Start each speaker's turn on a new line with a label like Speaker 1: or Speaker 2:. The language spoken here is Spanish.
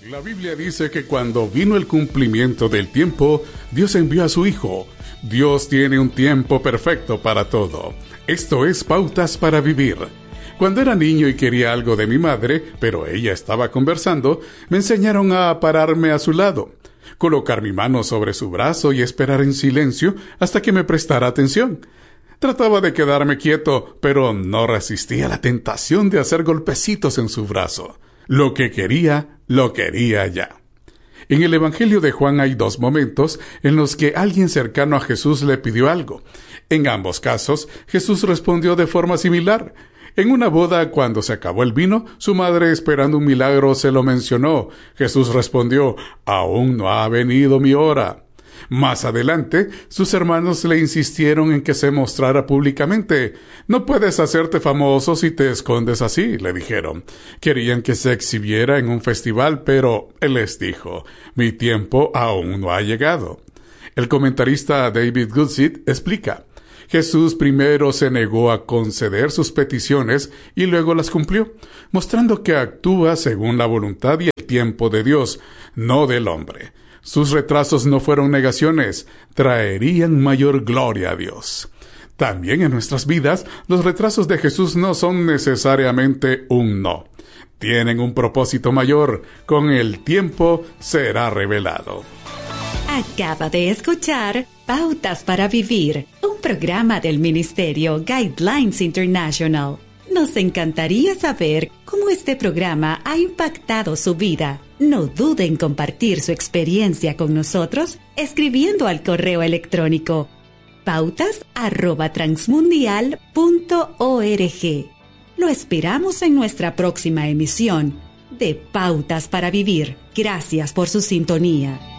Speaker 1: La Biblia dice que cuando vino el cumplimiento del tiempo, Dios envió a su Hijo. Dios tiene un tiempo perfecto para todo. Esto es Pautas para Vivir. Cuando era niño y quería algo de mi madre, pero ella estaba conversando, me enseñaron a pararme a su lado, colocar mi mano sobre su brazo y esperar en silencio hasta que me prestara atención. Trataba de quedarme quieto, pero no resistía la tentación de hacer golpecitos en su brazo. Lo que quería, lo quería ya. En el Evangelio de Juan hay dos momentos en los que alguien cercano a Jesús le pidió algo. En ambos casos, Jesús respondió de forma similar. En una boda, cuando se acabó el vino, su madre, esperando un milagro, se lo mencionó. Jesús respondió: «Aún no ha venido mi hora». Más adelante, sus hermanos le insistieron en que se mostrara públicamente. «No puedes hacerte famoso si te escondes así», le dijeron. Querían que se exhibiera en un festival, pero él les dijo: «Mi tiempo aún no ha llegado». El comentarista David Guzik explica: Jesús primero se negó a conceder sus peticiones y luego las cumplió, mostrando que actúa según la voluntad y el tiempo de Dios, no del hombre. Sus retrasos no fueron negaciones, traerían mayor gloria a Dios. También en nuestras vidas, los retrasos de Jesús no son necesariamente un no. Tienen un propósito mayor. Con el tiempo será revelado.
Speaker 2: Acaba de escuchar Pautas para Vivir, un programa del Ministerio Guidelines International. Nos encantaría saber cómo este programa ha impactado su vida. No dude en compartir su experiencia con nosotros escribiendo al correo electrónico pautas@transmundial.org. Lo esperamos en nuestra próxima emisión de Pautas para Vivir. Gracias por su sintonía.